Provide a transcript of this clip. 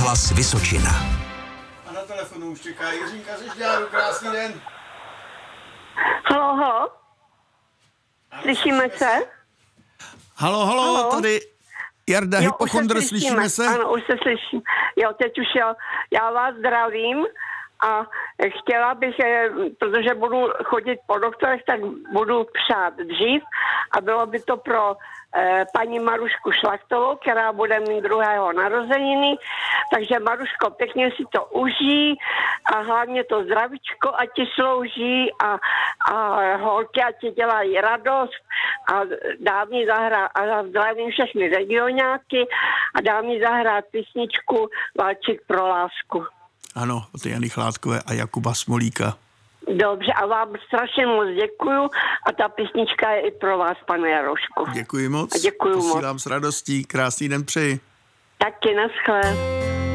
Rozhlas Vysočina. A na telefonu už čeká Jiřinka ze Žďáru. Krásný den. Halo. Slyšíme se? Halo, tady Jarda Hypochondr, slyšíme se? Ano, už se slyším. Jo, teď už jo. Já vás zdravím a chtěla bych, protože budu chodit po doktorech, tak budu přát dřív a bylo by to pro paní Marušku Šlachtovou, která bude mít 2. narozeniny. Takže Maruško, pěkně si to užij a hlavně to zdravíčko, ať ti slouží a holky, ať ti dělají radost a dám mi zahrát, a zdravím všechny regionáky a dám mi zahrát písničku Valčík pro lásku. Ano, od Jany Chládkové a Jakuba Smolíka. Dobře, a vám strašně moc děkuju a ta písnička je i pro vás, pane Jarošku. Děkuji moc. A děkuju Posílám s radostí. Krásný den přeji. Taky, naschle.